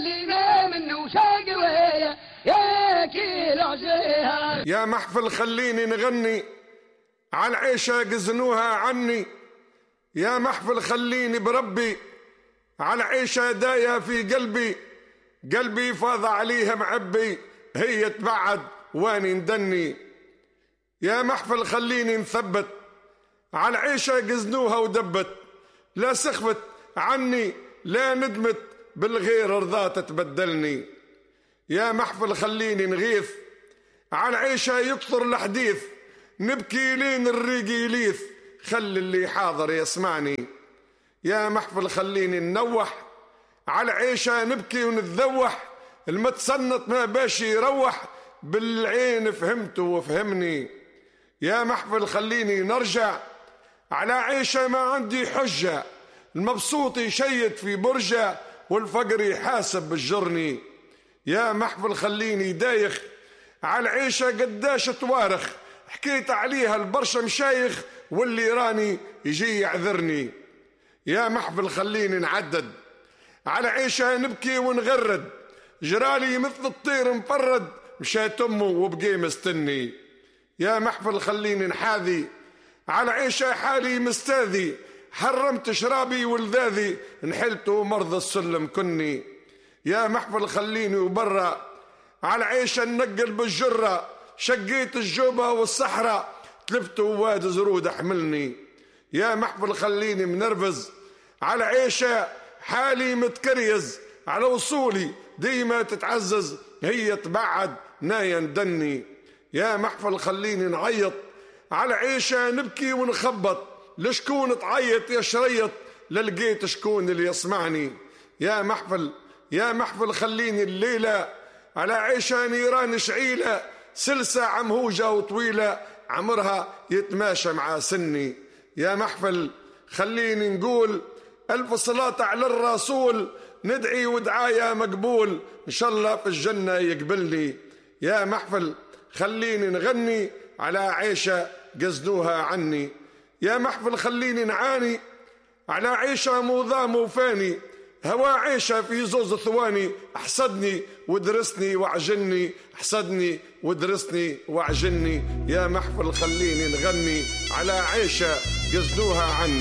خلينا منه شاقوية يا كيل عزيها. يا محفل خليني نغني عالعيشة قزنوها عني. يا محفل خليني بربي عالعيشة داية في قلبي. قلبي فاض عليها معبي هي تبعد واني ندني. يا محفل خليني نثبت عالعيشة قزنوها ودبت. لا سخفت عني لا ندمت بالغير رضات تبدلني. يا محفل خليني نغيث عالعيشة يكثر الحديث. نبكي لين الريق يليث خلي اللي حاضر يسمعني. يا محفل خليني ننوح عالعيشة نبكي ونتذوح. المتصنت ما باش يروح بالعين فهمته وفهمني. يا محفل خليني نرجع على عيشة ما عندي حجة. المبسوط يشيد في برجة والفقر يحاسب بالجرني. يا محفل خليني دايخ على عيشة قداش توارخ. حكيت عليها البرشا مشايخ واللي راني يجي يعذرني. يا محفل خليني نعدد على عيشة نبكي ونغرد. جرالي مثل الطير مفرد مشات أمه وبقي مستني. يا محفل خليني نحاذي على عيشة حالي مستاذي. حرمت شرابي ولذاذي نحلت مرضى السلم كني. يا محفل خليني وبرا على عيشة ننقل بالجرة. شقيت الجوبة والصحراء تلفت وواد زرود حملني. يا محفل خليني منرفز على عيشة حالي متكريز. على وصولي ديما تتعزز هي تبعد نايا ندني. يا محفل خليني نعيط على عيشة نبكي ونخبط. لشكون تعيط يا شريط للقيت شكون اللي يسمعني. يا محفل خليني الليلة على عيشة نيران شعيلة. سلسة عمهوجة وطويلة عمرها يتماشى مع سني. يا محفل خليني نقول ألف صلاة على الرسول. ندعي ودعايا مقبول إن شاء الله في الجنة يقبلني. يا محفل خليني نغني على عيشة قزنوها عني. يا محفل خليني نعاني على عيشة موضام وفاني. هوا عيشة في زوز ثواني. احسدني ودرسني واعجني. احسدني ودرسني واعجني. يا محفل خليني نغني على عيشة قزنوها عني.